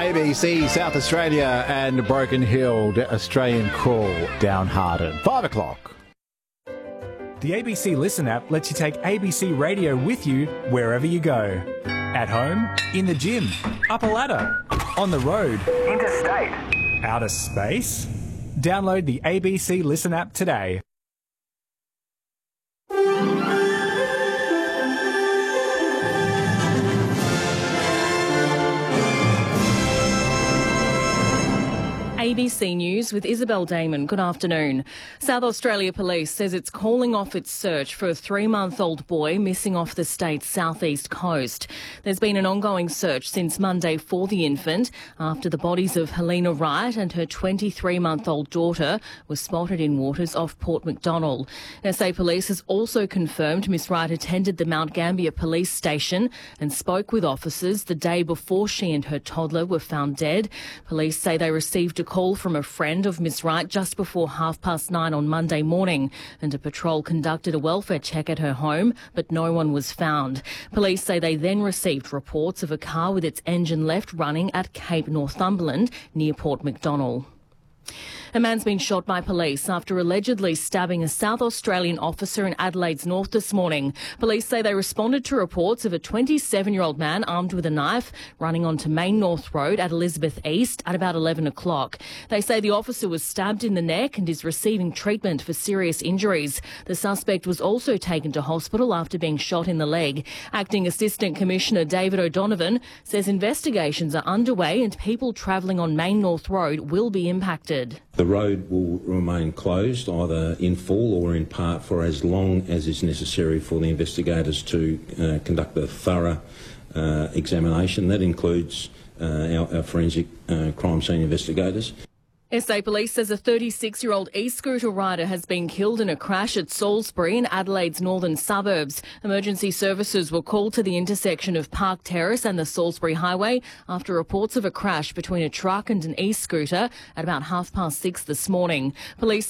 ABC, South Australia and Broken Hill, the Australian call, downhearted. 5 o'clock. The ABC Listen app lets you take ABC Radio with you wherever you go. At home, in the gym, up a ladder, on the road, interstate, outer space. Download the ABC Listen app today. ABC News with Isabel Damon. Good afternoon. South Australia Police says it's calling off its search for a 3-month-old boy missing off the state's southeast coast. There's been an ongoing search since Monday for the infant after the bodies of Helena Wright and her 23-month-old daughter were spotted in waters off Port Macdonnell. SA Police has also confirmed Miss Wright attended the Mount Gambier Police Station and spoke with officers the day before she and her toddler were found dead. Police say they received a call from a friend of Miss Wright just before 9:30 on Monday morning, and a patrol conducted a welfare check at her home, but no one was found. Police say they then received reports of a car with its engine left running at Cape Northumberland near Port Macdonnell. A man's been shot by police after allegedly stabbing a South Australian officer in Adelaide's North this morning. Police say they responded to reports of a 27-year-old man armed with a knife running onto Main North Road at Elizabeth East at about 11 o'clock. They say the officer was stabbed in the neck and is receiving treatment for serious injuries. The suspect was also taken to hospital after being shot in the leg. Acting Assistant Commissioner David O'Donovan says investigations are underway and people travelling on Main North Road will be impacted. The road will remain closed either in full or in part for as long as is necessary for the investigators to conduct a thorough examination. That includes our forensic crime scene investigators. SA Police says a 36-year-old e-scooter rider has been killed in a crash at Salisbury in Adelaide's northern suburbs. Emergency services were called to the intersection of Park Terrace and the Salisbury Highway after reports of a crash between a truck and an e-scooter at about 6:30 this morning. Police